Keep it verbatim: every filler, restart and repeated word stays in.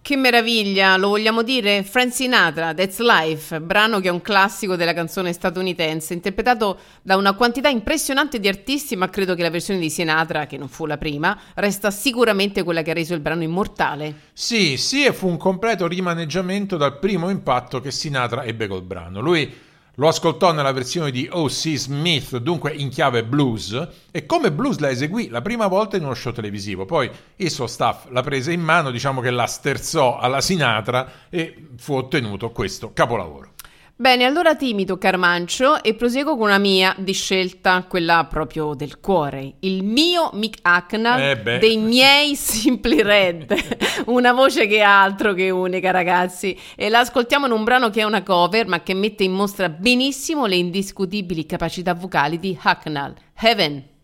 Che meraviglia, lo vogliamo dire? Frank Sinatra, That's Life, brano che è un classico della canzone statunitense, interpretato da una quantità impressionante di artisti, ma credo che la versione di Sinatra, che non fu la prima, resta sicuramente quella che ha reso il brano immortale. Sì, sì, e fu un completo rimaneggiamento dal primo impatto che Sinatra ebbe col brano. Lui lo ascoltò nella versione di O C. Smith, dunque in chiave blues, e come blues la eseguì la prima volta in uno show televisivo. Poi il suo staff la prese in mano, diciamo che la sterzò alla Sinatra e fu ottenuto questo capolavoro. Bene, allora ti imito, Carmancio, e proseguo con una mia di scelta, quella proprio del cuore. Il mio Mick Hucknall eh dei miei Simply Red. Una voce che è altro che unica, ragazzi. E la ascoltiamo in un brano che è una cover, ma che mette in mostra benissimo le indiscutibili capacità vocali di Hucknall. Heaven.